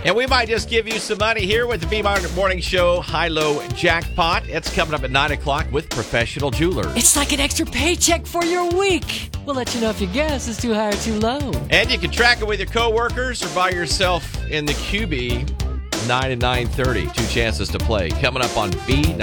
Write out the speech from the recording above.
And we might just give you some money here with the V-Morning Show High-Low Jackpot. It's coming up at 9 o'clock with Professional Jewelers. It's like an extra paycheck for your week. We'll let you know if your guess is too high or too low. And you can track it with your coworkers or by yourself in the QB, 9 and 9:30. 2 chances to play. Coming up on V90.